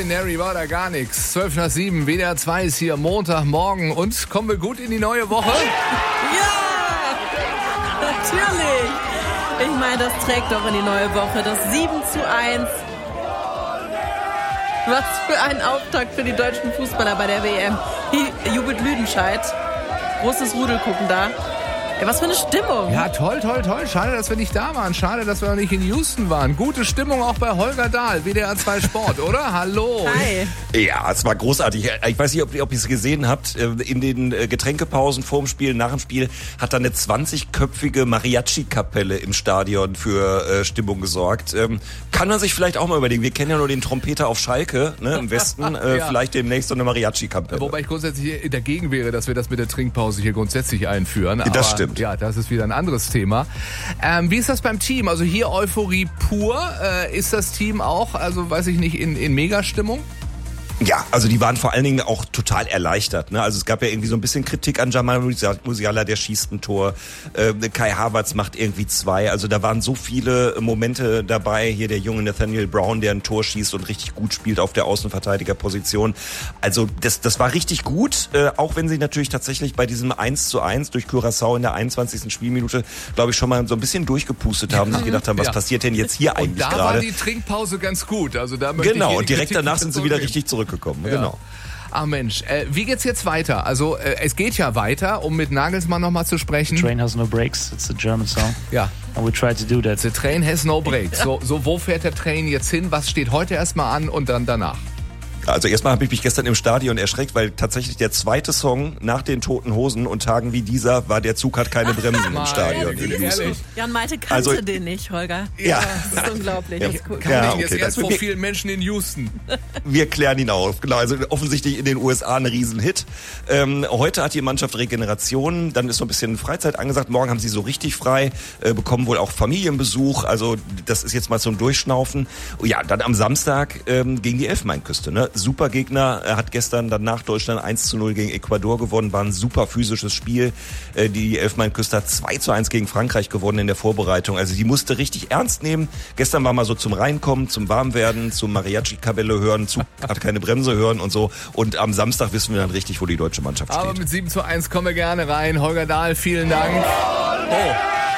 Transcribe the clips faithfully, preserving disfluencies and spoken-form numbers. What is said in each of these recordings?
Ordinary war da gar nichts. zwölf nach sieben, W D R zwei ist hier Montagmorgen und kommen wir gut in die neue Woche? Ja, natürlich. Ich meine, das trägt doch in die neue Woche. Das sieben zu eins. Was für ein Auftakt für die deutschen Fußballer bei der W M. Hier jubelt Lüdenscheid. Großes Rudel gucken da. Ja, was für eine Stimmung. Ja, toll, toll, toll. Schade, dass wir nicht da waren. Schade, dass wir noch nicht in Houston waren. Gute Stimmung auch bei Holger Dahl, W D R zwei Sport, oder? Hallo. Hi. Ja, es war großartig. Ich weiß nicht, ob, ob ihr es gesehen habt. In den Getränkepausen vorm Spiel, nach dem Spiel hat da eine zwanzigköpfige Mariachi-Kapelle im Stadion für äh, Stimmung gesorgt. Ähm, kann man sich vielleicht auch mal überlegen. Wir kennen ja nur den Trompeter auf Schalke, ne, im Westen. Äh, ja. Vielleicht demnächst so eine Mariachi-Kapelle. Wobei ich grundsätzlich dagegen wäre, dass wir das mit der Trinkpause hier grundsätzlich einführen. Aber das stimmt. Ja, das ist wieder ein anderes Thema. Ähm, wie ist das beim Team? Also hier Euphorie pur. Äh, ist das Team auch, also weiß ich nicht, in, in Megastimmung? Ja, also die waren vor allen Dingen auch total erleichtert. Ne? Also es gab ja irgendwie so ein bisschen Kritik an Jamal Musiala, der schießt ein Tor. Äh, Kai Havertz macht irgendwie zwei. Also da waren so viele Momente dabei. Hier der junge Nathaniel Brown, der ein Tor schießt und richtig gut spielt auf der Außenverteidigerposition. Also das, das war richtig gut, äh, auch wenn sie natürlich tatsächlich bei diesem eins zu eins durch Curaçao in der einundzwanzigsten Spielminute, glaube ich, schon mal so ein bisschen gepustet haben, sich gedacht haben, was ja. passiert denn jetzt hier eigentlich gerade? Und da war die Trinkpause ganz gut. Also da möchte genau, ich und direkt Kritik danach sind sie wieder richtig zurückgekommen. Ja. Genau. Ah Mensch, äh, wie geht's jetzt weiter? Also äh, es geht ja weiter, um mit Nagelsmann nochmal zu sprechen. The train has no brakes, it's a German song. Ja. And we try to do that. The train has no brakes. So, so wo fährt der Train jetzt hin? Was steht heute erstmal an und dann danach? Also erstmal habe ich mich gestern im Stadion erschreckt, weil tatsächlich der zweite Song nach den Toten Hosen und Tagen wie dieser war der Zug hat keine Bremsen im Stadion. Jan Malte kannte also, den nicht, Holger. Ja. Das ist unglaublich. Ja. Das ist cool. Kann ja, ich jetzt okay, erst vor wir, vielen Menschen in Houston. Wir klären ihn auf. Genau, also offensichtlich in den U S A ein Riesenhit. Ähm, heute hat die Mannschaft Regeneration, dann ist so ein bisschen Freizeit angesagt. Morgen haben sie so richtig frei, äh, bekommen wohl auch Familienbesuch. Also das ist jetzt mal zum Durchschnaufen. Ja, dann am Samstag ähm, gegen die Elfenbeinküste. Ne? Super Gegner. Er hat gestern dann nach Deutschland eins zu null gegen Ecuador gewonnen, war ein super physisches Spiel. Die Elfenbeinküste hat zwei zu eins gegen Frankreich gewonnen in der Vorbereitung. Also die musste richtig ernst nehmen. Gestern war mal so zum Reinkommen, zum Warmwerden, zum Mariachi-Kapelle hören, Zug hat keine Bremse hören und so. Und am Samstag wissen wir dann richtig, wo die deutsche Mannschaft steht. Aber mit sieben zu eins kommen wir gerne rein. Holger Dahl, vielen Dank. Oh.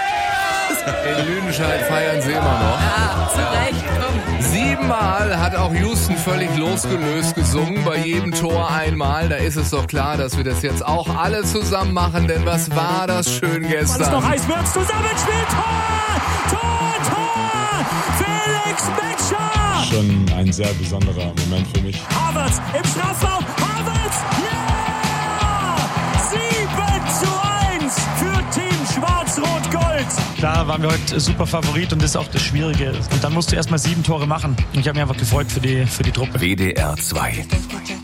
In Lüdenscheid feiern sie immer noch. Ja, zu Recht, komm. Siebenmal hat auch Houston völlig losgelöst gesungen, bei jedem Tor einmal. Da ist es doch klar, dass wir das jetzt auch alle zusammen machen, denn was war das schön gestern. Weil es noch heiß wird, Zusammenspiel, Tor! Tor, Tor! Felix Metscher! Schon ein sehr besonderer Moment für mich. Havertz im Strafraum, Havertz, ja! sieben zu eins für Team Schwarz-Rot-Gold. Klar waren wir heute super Favorit und das ist auch das Schwierige. Und dann musst du erstmal sieben Tore machen. Und ich habe mich einfach gefreut für die, für die Truppe. W D R zwei.